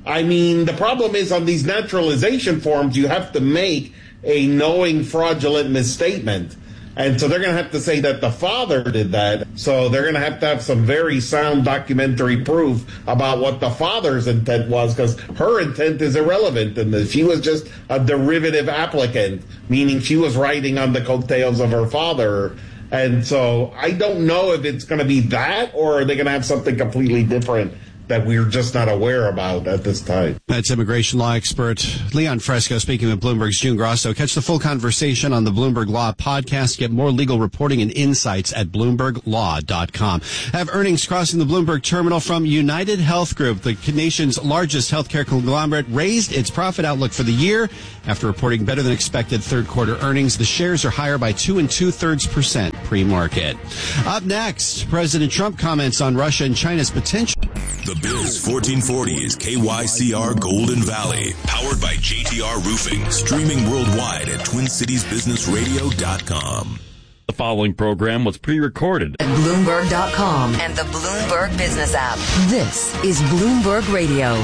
I mean, the problem is on these naturalization forms, you have to make a knowing fraudulent misstatement. And so they're going to have to say that the father did that. So they're going to have to have some very sound documentary proof about what the father's intent was, because her intent is irrelevant in this. She was just a derivative applicant, meaning she was riding on the coattails of her father. And so I don't know if it's going to be that, or are they going to have something completely different that we're just not aware about at this time. That's immigration law expert Leon Fresco speaking with Bloomberg's June Grosso. Catch the full conversation on the Bloomberg Law podcast. Get more legal reporting and insights at bloomberg law dot com. Have earnings crossing the Bloomberg terminal from United Health Group. The nation's largest healthcare conglomerate raised its profit outlook for the year after reporting better than expected third quarter earnings. The shares are higher by two and two thirds percent pre-market. Up next, President Trump comments on Russia and China's potential. The Biz fourteen forty is K Y C R Golden Valley, powered by J T R Roofing, streaming worldwide at twin cities business radio dot com. The following program was pre-recorded at Bloomberg dot com and the Bloomberg Business app. This is Bloomberg Radio.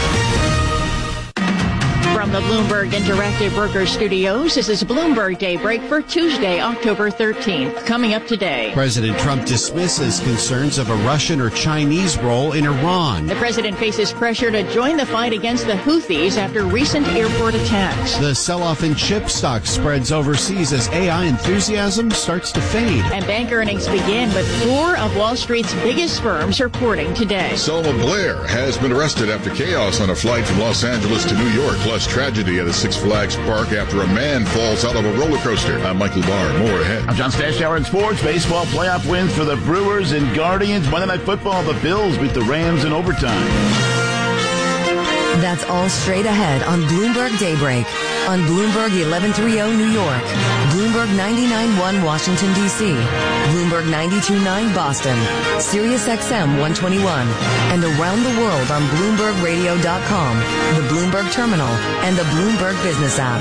From the Bloomberg Interactive Brokers Studios, this is Bloomberg Daybreak for Tuesday, October thirteenth. Coming up today, President Trump dismisses concerns of a Russian or Chinese role in Iran. The president faces pressure to join the fight against the Houthis after recent airport attacks. The sell-off in chip stocks spreads overseas as A I enthusiasm starts to fade. And bank earnings begin with four of Wall Street's biggest firms reporting today. Selma Blair has been arrested after chaos on a flight from Los Angeles to New York, plus tragedy at a Six Flags park after a man falls out of a roller coaster. I'm Michael Barr. More ahead. I'm John Stashower in sports. Baseball playoff wins for the Brewers and Guardians. Monday Night Football, the Bills beat the Rams in overtime. That's all straight ahead on Bloomberg Daybreak. On Bloomberg eleven thirty New York, Bloomberg ninety-nine point one Washington, D C, Bloomberg ninety-two point nine Boston, Sirius X M one twenty-one, and around the world on Bloomberg radio dot com, the Bloomberg Terminal, and the Bloomberg Business app.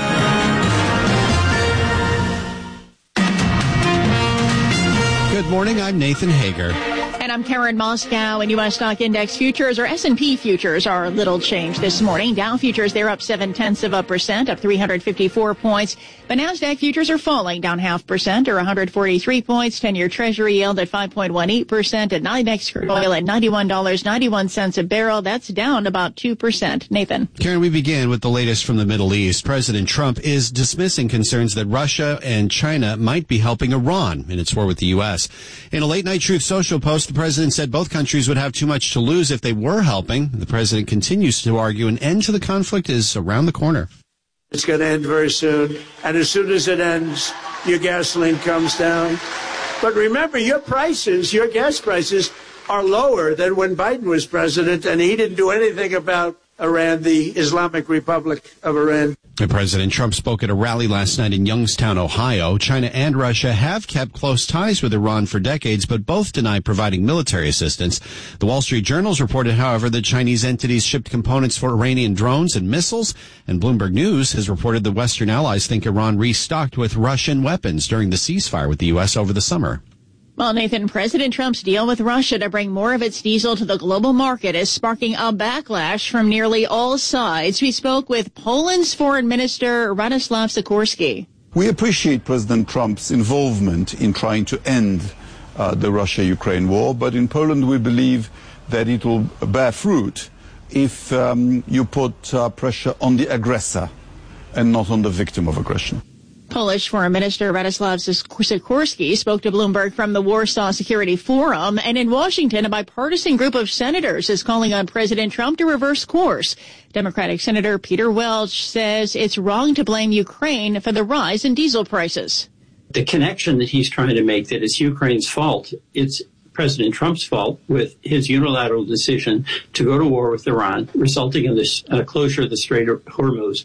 Good morning, I'm Nathan Hager. And I'm Karen Moscow, and U S stock index futures, or S and P futures, are a little changed this morning. Dow futures, they're up seven-tenths of a percent, up three hundred fifty-four points. The NASDAQ futures are falling, down half percent, or one hundred forty-three points. ten-year Treasury yield at five point one eight percent, and NYMEX crude oil at ninety-one dollars and ninety-one cents a barrel. That's down about two percent. Nathan. Karen, we begin with the latest from the Middle East. President Trump is dismissing concerns that Russia and China might be helping Iran in its war with the U S. In a late-night Truth Social post, the president said both countries would have too much to lose if they were helping. The president continues to argue an end to the conflict is around the corner. It's going to end very soon. And as soon as it ends, your gasoline comes down. But remember, your prices, your gas prices, are lower than when Biden was president, and he didn't do anything about Iran, the Islamic Republic of Iran. President Trump spoke at a rally last night in Youngstown, Ohio. China and Russia have kept close ties with Iran for decades, but both deny providing military assistance. The Wall Street Journal's reported, however, that Chinese entities shipped components for Iranian drones and missiles, and Bloomberg News has reported that Western allies think Iran restocked with Russian weapons during the ceasefire with the U S over the summer. Well, Nathan, President Trump's deal with Russia to bring more of its diesel to the global market is sparking a backlash from nearly all sides. We spoke with Poland's Foreign Minister Radoslaw Sikorski. We appreciate President Trump's involvement in trying to end uh, the Russia-Ukraine war, but in Poland we believe that it will bear fruit if um, you put uh, pressure on the aggressor and not on the victim of aggression. Polish Foreign Minister Radoslaw Sikorski spoke to Bloomberg from the Warsaw Security Forum, and in Washington, a bipartisan group of senators is calling on President Trump to reverse course. Democratic Senator Peter Welch says it's wrong to blame Ukraine for the rise in diesel prices. The connection that he's trying to make that it's Ukraine's fault, it's President Trump's fault with his unilateral decision to go to war with Iran, resulting in this uh, closure of the Strait of Hormuz.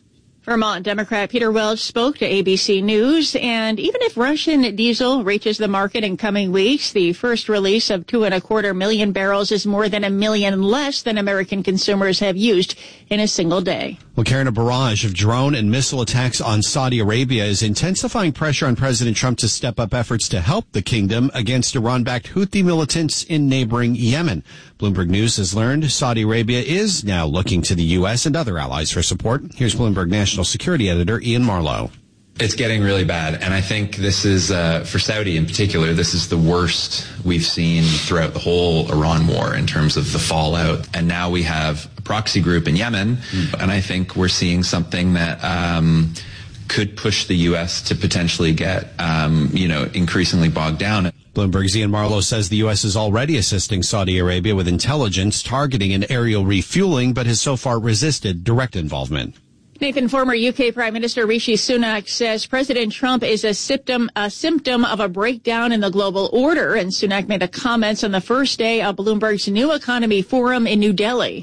Vermont Democrat Peter Welch spoke to A B C News, and even if Russian diesel reaches the market in coming weeks, the first release of two and a quarter million barrels is more than a million less than American consumers have used in a single day. Well, Karen, a barrage of drone and missile attacks on Saudi Arabia is intensifying pressure on President Trump to step up efforts to help the kingdom against Iran-backed Houthi militants in neighboring Yemen. Bloomberg News has learned Saudi Arabia is now looking to the U S and other allies for support. Here's Bloomberg National Security Editor Ian Marlowe. It's getting really bad, and I think this is, uh, for Saudi in particular, this is the worst we've seen throughout the whole Iran war in terms of the fallout. And now we have a proxy group in Yemen, mm. and I think we're seeing something that um, could push the U S to potentially get, um, you know, increasingly bogged down. Bloomberg's Ian Marlowe says the U S is already assisting Saudi Arabia with intelligence, targeting and aerial refueling, but has so far resisted direct involvement. Nathan, former U K Prime Minister Rishi Sunak says President Trump is a symptom, a symptom of a breakdown in the global order. And Sunak made the comments on the first day of Bloomberg's New Economy Forum in New Delhi.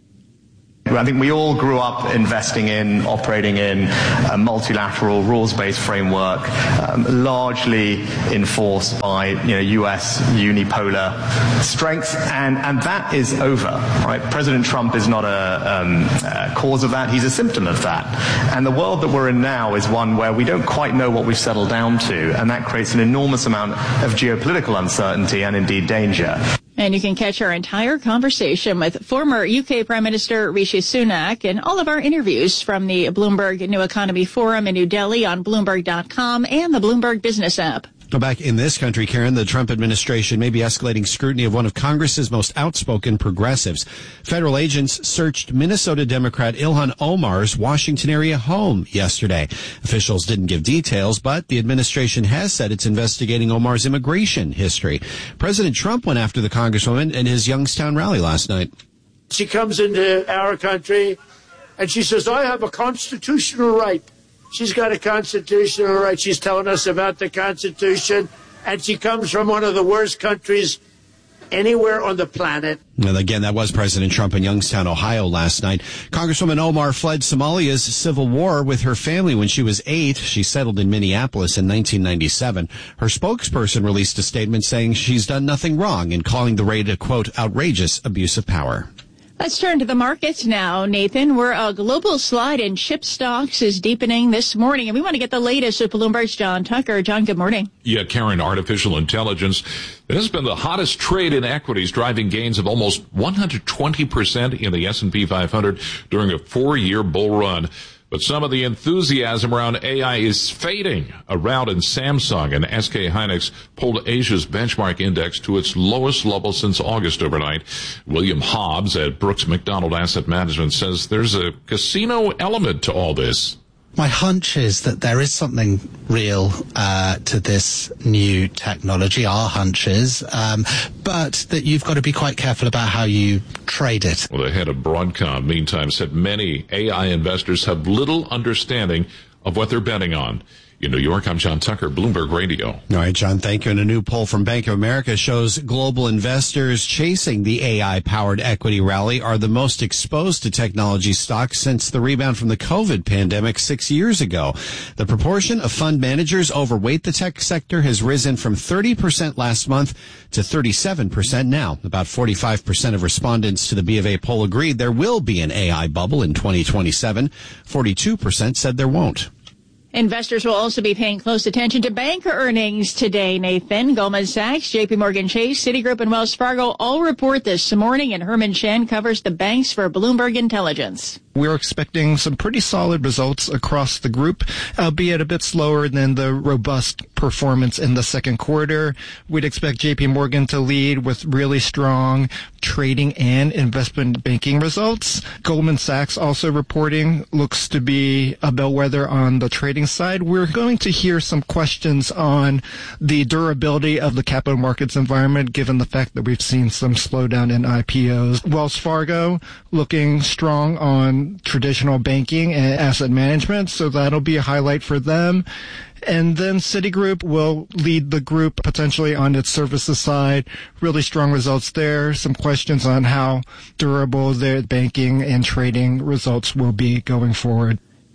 I think we all grew up investing in, operating in a multilateral rules-based framework, um, largely enforced by you know, U S unipolar strength, and, and that is over. Right? President Trump is not a, um, a cause of that; he's a symptom of that. And the world that we're in now is one where we don't quite know what we've settled down to, and that creates an enormous amount of geopolitical uncertainty and indeed danger. And you can catch our entire conversation with former U K Prime Minister Rishi Sunak and all of our interviews from the Bloomberg New Economy Forum in New Delhi on Bloomberg dot com and the Bloomberg Business app. Back in this country, Karen, the Trump administration may be escalating scrutiny of one of Congress's most outspoken progressives. Federal agents searched Minnesota Democrat Ilhan Omar's Washington area home yesterday. Officials didn't give details, but the administration has said it's investigating Omar's immigration history. President Trump went after the Congresswoman in his Youngstown rally last night. She comes into our country and she says, I have a constitutional right. She's got a constitutional right. She's telling us about the Constitution, and she comes from one of the worst countries anywhere on the planet. And again, that was President Trump in Youngstown, Ohio last night. Congresswoman Omar fled Somalia's civil war with her family when she was eight. She settled in Minneapolis in nineteen ninety-seven. Her spokesperson released a statement saying she's done nothing wrong and calling the raid a, quote, outrageous abuse of power. Let's turn to the markets now, Nathan, where a global slide in chip stocks is deepening this morning. And we want to get the latest with Bloomberg's John Tucker. John, good morning. Yeah, Karen, artificial intelligence. It has been the hottest trade in equities, driving gains of almost one hundred twenty percent in the S and P five hundred during a four-year bull run. But some of the enthusiasm around A I is fading. A rout in Samsung and S K Hynix pulled Asia's benchmark index to its lowest level since August overnight. William Hobbs at Brooks McDonald Asset Management says there's a casino element to all this. My hunch is that there is something real uh, to this new technology, our hunches, um, but that you've got to be quite careful about how you trade it. Well, the head of Broadcom, meantime, said many A I investors have little understanding of what they're betting on. In New York, I'm John Tucker, Bloomberg Radio. All right, John, thank you. And a new poll from Bank of America shows global investors chasing the A I-powered equity rally are the most exposed to technology stocks since the rebound from the COVID pandemic six years ago. The proportion of fund managers overweight the tech sector has risen from thirty percent last month to thirty-seven percent now. About forty-five percent of respondents to the B of A poll agreed there will be an A I bubble in twenty twenty-seven. forty-two percent said there won't. Investors will also be paying close attention to bank earnings today, Nathan. Goldman Sachs, J P Morgan Chase, Citigroup, and Wells Fargo all report this morning, and Herman Shen covers the banks for Bloomberg Intelligence. We're expecting some pretty solid results across the group, albeit a bit slower than the robust performance in the second quarter. We'd expect J P Morgan to lead with really strong trading and investment banking results. Goldman Sachs also reporting looks to be a bellwether on the trading side. We're going to hear some questions on the durability of the capital markets environment, given the fact that we've seen some slowdown in I P Os. Wells Fargo looking strong on traditional banking and asset management, so that'll be a highlight for them. And then Citigroup will lead the group potentially on its services side. Really strong results there. Some questions on how durable their banking and trading results will be going forward.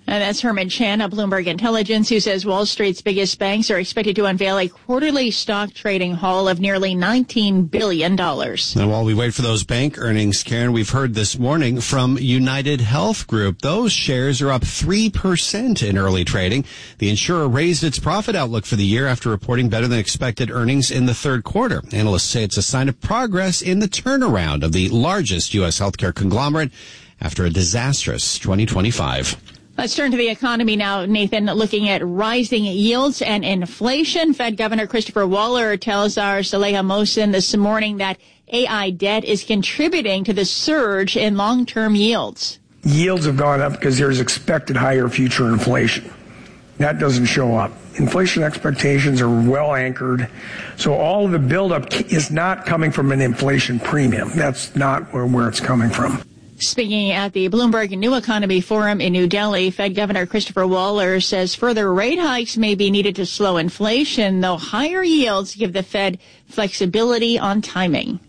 And that's Herman Chan of Bloomberg Intelligence, who says Wall Street's biggest banks are expected to unveil a quarterly stock trading haul of nearly nineteen billion dollars. And while we wait for those bank earnings, Karen, we've heard this morning from United Health Group. Those shares are up three percent in early trading. The insurer raised its profit outlook for the year after reporting better than expected earnings in the third quarter. Analysts say it's a sign of progress in the turnaround of the largest U S healthcare conglomerate after a disastrous twenty twenty-five. Let's turn to the economy now, Nathan, looking at rising yields and inflation. Fed Governor Christopher Waller tells our Saleha Mohsen this morning that A I debt is contributing to the surge in long-term yields. Yields have gone up because there's expected higher future inflation. That doesn't show up. Inflation expectations are well anchored. So all of the buildup is not coming from an inflation premium. That's not where, where it's coming from. Speaking at the Bloomberg New Economy Forum in New Delhi, Fed Governor Christopher Waller says further rate hikes may be needed to slow inflation, though higher yields give the Fed flexibility on timing.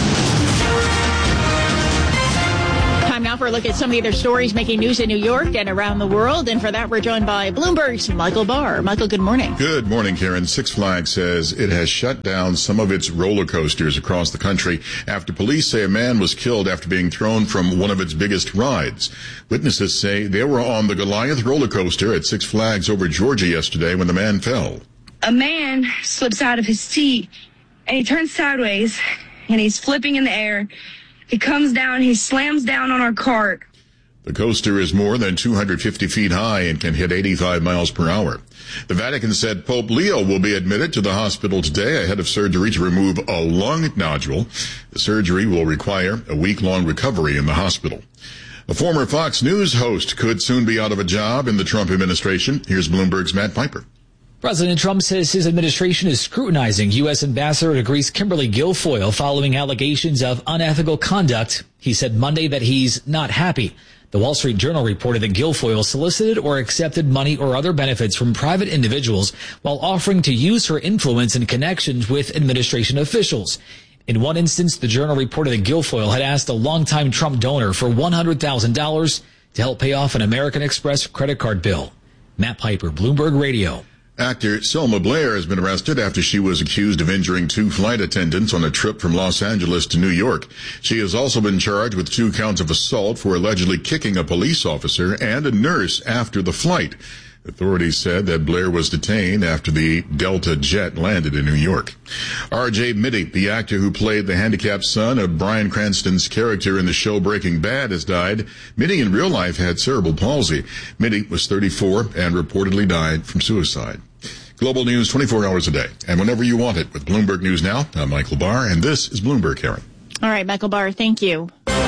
Time now for a look at some of the other stories making news in New York and around the world. And for that, we're joined by Bloomberg's Michael Barr. Michael, good morning. Good morning, Karen. Six Flags says it has shut down some of its roller coasters across the country after police say a man was killed after being thrown from one of its biggest rides. Witnesses say they were on the Goliath roller coaster at Six Flags over Georgia yesterday when the man fell. A man slips out of his seat and he turns sideways and he's flipping in the air. He comes down, he slams down on our cart. The coaster is more than two hundred fifty feet high and can hit eighty-five miles per hour. The Vatican said Pope Leo will be admitted to the hospital today ahead of surgery to remove a lung nodule. The surgery will require a week-long recovery in the hospital. A former Fox News host could soon be out of a job in the Trump administration. Here's Bloomberg's Matt Piper. President Trump says his administration is scrutinizing U S Ambassador to Greece Kimberly Guilfoyle following allegations of unethical conduct. He said Monday that he's not happy. The Wall Street Journal reported that Guilfoyle solicited or accepted money or other benefits from private individuals while offering to use her influence and connections with administration officials. In one instance, the Journal reported that Guilfoyle had asked a longtime Trump donor for one hundred thousand dollars to help pay off an American Express credit card bill. Matt Piper, Bloomberg Radio. Actor Selma Blair has been arrested after she was accused of injuring two flight attendants on a trip from Los Angeles to New York. She has also been charged with two counts of assault for allegedly kicking a police officer and a nurse after the flight. Authorities said that Blair was detained after the Delta jet landed in New York. R J Mitty, the actor who played the handicapped son of Bryan Cranston's character in the show Breaking Bad, has died. Mitty in real life had cerebral palsy. Mitty was thirty-four and reportedly died from suicide. Global news twenty-four hours a day and whenever you want it with Bloomberg News Now. I'm Michael Barr, and this is Bloomberg, Karen. All right, Michael Barr, thank you.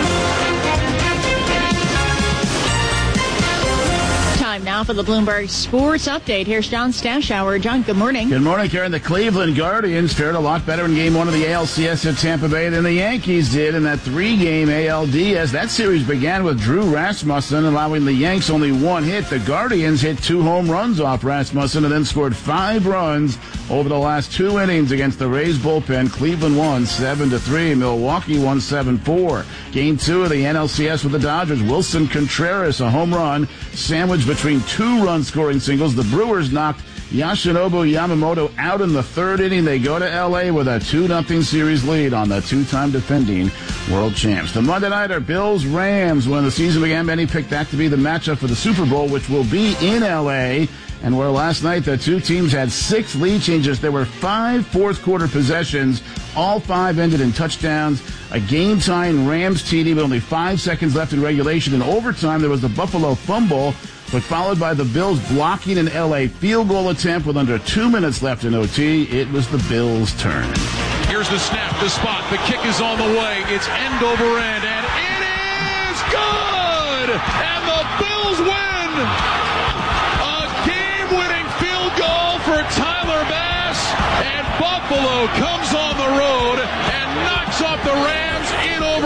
Time now for the Bloomberg Sports Update. Here's John Stashower. John, good morning. Good morning, Karen. The Cleveland Guardians fared a lot better in Game one of the A L C S at Tampa Bay than the Yankees did in that three-game A L D S. That series began with Drew Rasmussen allowing the Yanks only one hit. The Guardians hit two home runs off Rasmussen and then scored five runs over the last two innings against the Rays bullpen. Cleveland won seven to three. Milwaukee won seven four. Game two of the N L C S with the Dodgers. Wilson Contreras, a home run sandwiched between two run-scoring singles. The Brewers knocked Yoshinobu Yamamoto out in the third inning. They go to L A with a two nothing series lead on the two-time defending world champs. The Monday Nighter, Bills-Rams. When the season began, many picked that to be the matchup for the Super Bowl, which will be in L A, and where last night the two teams had six lead changes. There were five fourth-quarter possessions. All five ended in touchdowns. A game-tying Rams T D with only five seconds left in regulation. In overtime, there was the Buffalo fumble, but followed by the Bills blocking an L A field goal attempt with under two minutes left in O T. It was the Bills' turn. Here's the snap, the spot, the kick is on the way. It's end over end, and it is good! And the Bills win! A game-winning field goal for Tyler Bass, and Buffalo comes on the road and knocks off the Rams in overtime.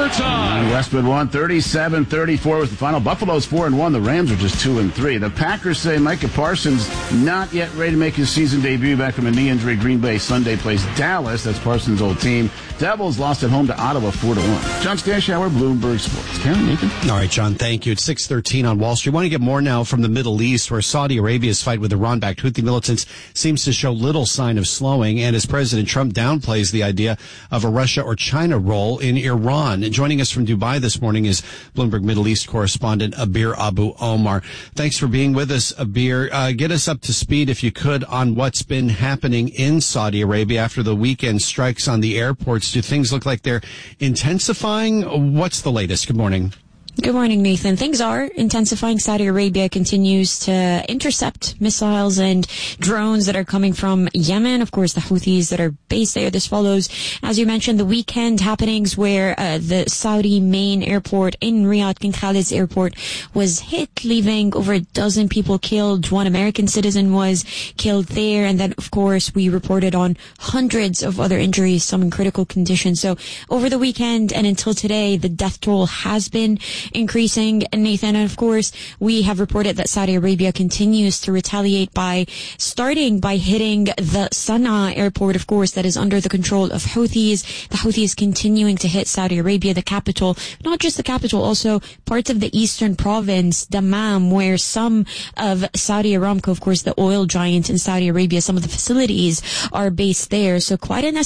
overtime. Westwood won thirty-seven thirty-four was the final. Buffalo's four and one. The Rams are just two and three. The Packers say Micah Parsons not yet ready to make his season debut back from a knee injury. Green Bay Sunday plays Dallas. That's Parsons' old team. Devils lost at home to Ottawa four to one. John Stashauer, Bloomberg Sports. Karen, Nathan. All right, John, thank you. It's six thirteen on Wall Street. I want to get more now from the Middle East, where Saudi Arabia's fight with Iran-backed Houthi militants seems to show little sign of slowing, and as President Trump downplays the idea of a Russia or China role in Iran. And joining us from Dubai this morning is Bloomberg Middle East correspondent Abir Abu Omar. Thanks for being with us, Abir. Uh, get us up to speed, if you could, on what's been happening in Saudi Arabia after the weekend strikes on the airports. Do things look like they're intensifying? What's the latest? Good morning. Good morning, Nathan. Things are intensifying. Saudi Arabia continues to intercept missiles and drones that are coming from Yemen. Of course, the Houthis that are based there. This follows, as you mentioned, the weekend happenings where uh, the Saudi main airport in Riyadh, King Khalid's airport, was hit, leaving over a dozen people killed. One American citizen was killed there. And then, of course, we reported on hundreds of other injuries, some in critical condition. So over the weekend and until today, the death toll has been increasing, Nathan. And of course, we have reported that Saudi Arabia continues to retaliate by starting by hitting the Sana'a airport, of course, that is under the control of Houthis. The Houthis continuing to hit Saudi Arabia, the capital, not just the capital, also parts of the eastern province, Dammam, where some of Saudi Aramco, of course, the oil giant in Saudi Arabia, some of the facilities are based there. So quite an